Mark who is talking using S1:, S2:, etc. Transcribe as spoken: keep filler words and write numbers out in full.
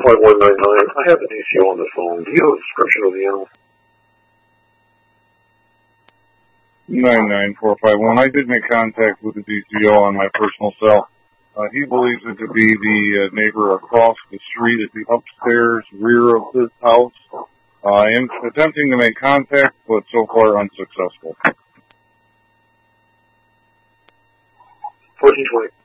S1: five one nine nine. I have an A C O on the phone. Do you have a description of the animal?
S2: nine nine four five one. I did make contact with the D C O on my personal cell. Uh, he believes it to be the uh, neighbor across the street at the upstairs rear of his house. Uh, I am attempting to make contact, but so far unsuccessful.
S1: fourteen twenty.